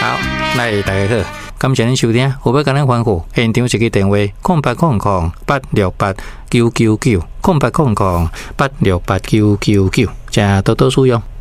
好，来大家好，感谢您收听。我要跟您欢呼，现场一个电话：0800-868-999，0800-868-999，请多多使用。